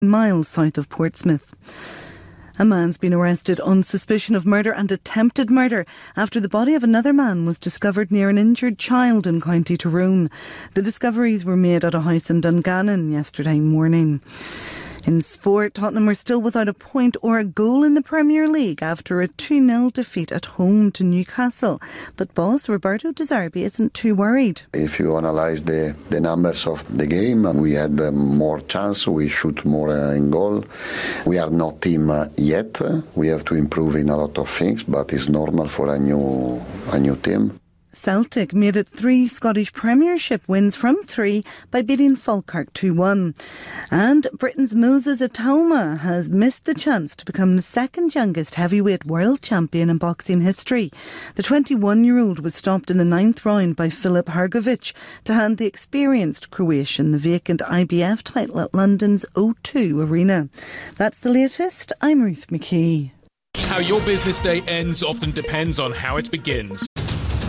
miles south of Portsmouth. A man's been arrested on suspicion of murder and attempted murder after the body of another man was discovered near an injured child in County Tyrone. The discoveries were made at a house in Dungannon yesterday morning. In sport, Tottenham were still without a point or a goal in the Premier League after a 2-0 defeat at home to Newcastle. But boss Roberto De Zerbi isn't too worried. If you analyse the numbers of the game, we had more chance, we shoot more in goal. We are not team yet. We have to improve in a lot of things, but it's normal for a new team. Celtic made it 3 Scottish Premiership wins from 3 by beating Falkirk 2-1. And Britain's Moses Itauma has missed the chance to become the second youngest heavyweight world champion in boxing history. The 21-year-old was stopped in the 9th round by Filip Hrgovic to hand the experienced Croatian the vacant IBF title at London's O2 Arena. That's the latest. I'm Ruth McKee. How your business day ends often depends on how it begins.